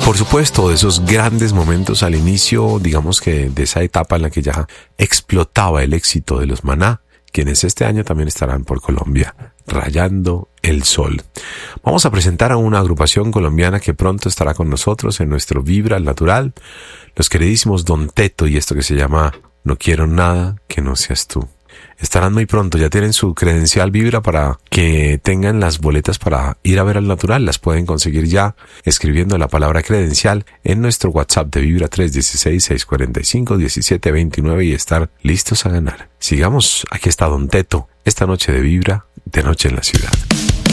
Por supuesto, de esos grandes momentos al inicio, digamos que de esa etapa en la que ya explotaba el éxito de los Maná, quienes este año también estarán por Colombia, rayando el sol. Vamos a presentar a una agrupación colombiana que pronto estará con nosotros en nuestro Vibra al Natural, los queridísimos Don Teto y esto que se llama No quiero nada que no seas tú. Estarán muy pronto, ya tienen su credencial Vibra para que tengan las boletas para ir a ver al Natural. Las pueden conseguir ya escribiendo la palabra credencial en nuestro WhatsApp de Vibra 316-645-1729 y estar listos a ganar. Sigamos, aquí está Don Teto, esta noche de Vibra, de noche en la ciudad.